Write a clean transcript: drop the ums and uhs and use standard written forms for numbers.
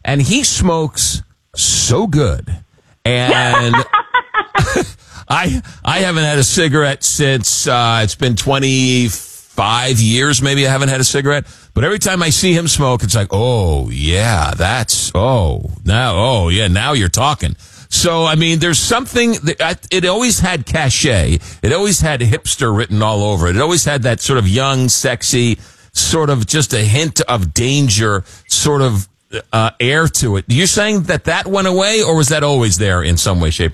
and he smokes so good. And I haven't had a cigarette since Mm-hmm. it's been 25 years. Maybe I haven't had a cigarette. But every time I see him smoke, it's like, oh yeah, now you're talking. So, I mean, there's something that it always had cachet. It always had hipster written all over it. It always had that sort of young, sexy, sort of just a hint of danger sort of air to it. You're saying that went away, or was that always there in some way, shape, or